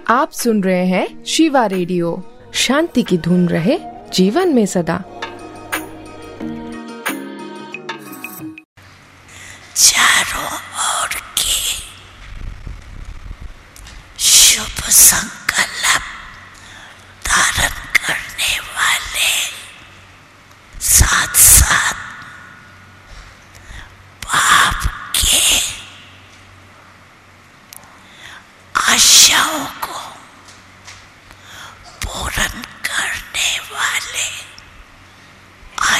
आप सुन रहे हैं शिवा रेडियो। शांति की धुन रहे जीवन में सदा। चारों ओर के शुभ संकल्प धारण करने वाले साथ साथ पाप के आशाओं